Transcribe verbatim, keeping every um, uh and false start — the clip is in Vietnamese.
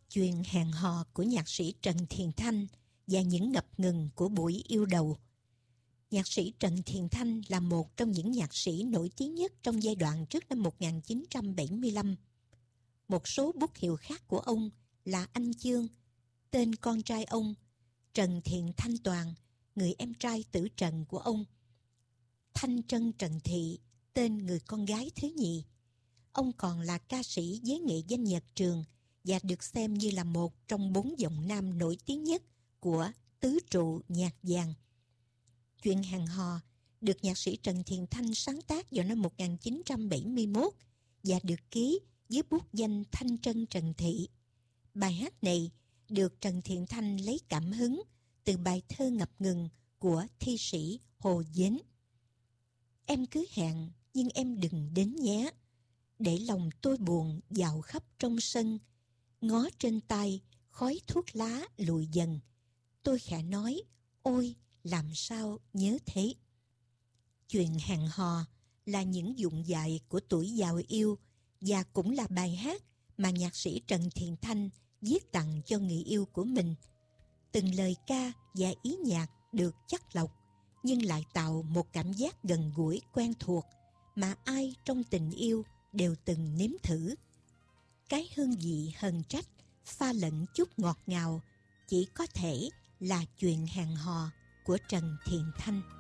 Chuyện hẹn hò của nhạc sĩ Trần Thiện Thanh và những ngập ngừng của buổi yêu đầu. Nhạc sĩ Trần Thiện Thanh là một trong những nhạc sĩ nổi tiếng nhất trong giai đoạn trước năm một nghìn chín trăm bảy mươi lăm. Một số bút hiệu khác của ông là Anh Chương, tên con trai ông, Trần Thiện Thanh Toàn, người em trai tử Trần của ông, Thanh Trân Trần Thị, tên người con gái thứ nhì. Ông còn là ca sĩ với nghệ danh Nhật Trường và được xem như là một trong bốn giọng nam nổi tiếng nhất của tứ trụ nhạc vàng. Chuyện hẹn hò được nhạc sĩ Trần Thiện Thanh sáng tác vào năm một nghìn chín trăm bảy mươi mốt và được ký với bút danh Thanh Trân Trần Thị. Bài hát này được Trần Thiện Thanh lấy cảm hứng từ bài thơ ngập ngừng của thi sĩ Hồ Dến. Em cứ hẹn nhưng em đừng đến nhé, để lòng tôi buồn dạo khắp trong sân, ngó trên tay khói thuốc lá lùi dần. Tôi khẽ nói, ôi làm sao nhớ thế. Chuyện hẹn hò là những dụng dại của tuổi giàu yêu và cũng là bài hát mà nhạc sĩ Trần Thiện Thanh viết tặng cho người yêu của mình. Từng lời ca và ý nhạc được chắt lọc nhưng lại tạo một cảm giác gần gũi quen thuộc mà ai trong tình yêu đều từng nếm thử. Cái hương vị hờn trách pha lẫn chút ngọt ngào chỉ có thể là chuyện hẹn hò của Trần Thiện Thanh.